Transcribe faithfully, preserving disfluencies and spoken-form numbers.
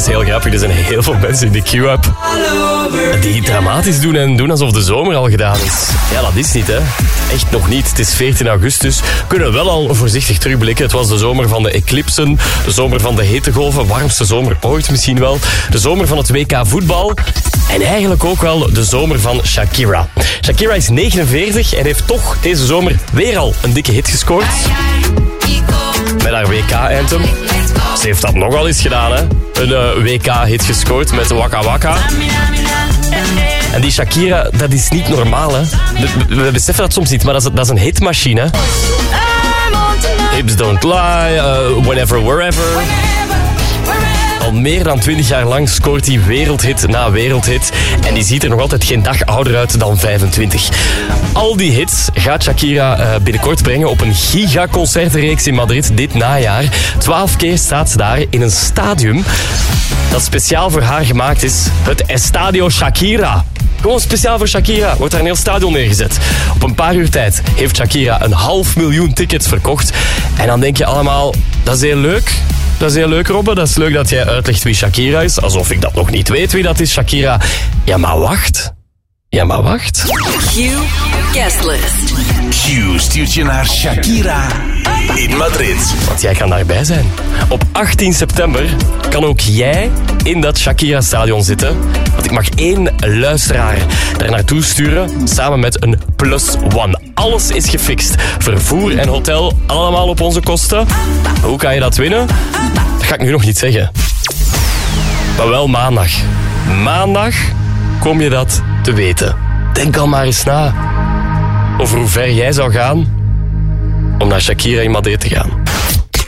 is heel grappig. Er zijn heel veel mensen in de Q-app die dramatisch doen en doen alsof de zomer al gedaan is. Ja, dat is niet, hè. Echt nog niet. Het is veertien augustus. We kunnen wel al voorzichtig terugblikken. Het was de zomer van de eclipsen, de zomer van de hittegolven, warmste zomer ooit misschien wel, de zomer van het W K voetbal en eigenlijk ook wel de zomer van Shakira. Shakira is negenenveertig en heeft toch deze zomer weer al een dikke hit gescoord. Met haar W K-anthem. Ze heeft dat nogal eens gedaan, hè. Een uh, W K-hit gescoord met Waka Waka. En die Shakira, dat is niet normaal, hè. We, we beseffen dat soms niet, maar dat is, dat is een hitmachine. Hips don't lie, uh, whenever, wherever. Al meer dan twintig jaar lang scoort hij wereldhit na wereldhit. En die ziet er nog altijd geen dag ouder uit dan vijfentwintig. Al die hits gaat Shakira uh, binnenkort brengen op een gigaconcertenreeks in Madrid dit najaar. Twaalf keer staat ze daar in een stadium dat speciaal voor haar gemaakt is. Het Estadio Shakira. Gewoon speciaal voor Shakira wordt daar een heel stadion neergezet. Op een paar uur tijd heeft Shakira een half miljoen tickets verkocht. En dan denk je allemaal, dat is heel leuk. Dat is heel leuk, Robbe. Dat is leuk dat jij uitlegt wie Shakira is. Alsof ik dat nog niet weet wie dat is, Shakira. Ja, maar wacht. Ja, maar wacht. Q Guestlist. Q stuurt je naar Shakira in Madrid. Want jij kan daarbij zijn. Op achttien september kan ook jij in dat Shakira-stadion zitten. Want ik mag één luisteraar daar naartoe sturen, samen met een plus one. Alles is gefixt. Vervoer en hotel, allemaal op onze kosten. Hoe kan je dat winnen? Dat ga ik nu nog niet zeggen. Maar wel maandag. Maandag kom je dat te weten. Denk al maar eens na over hoe ver jij zou gaan om naar Shakira in Madrid te gaan.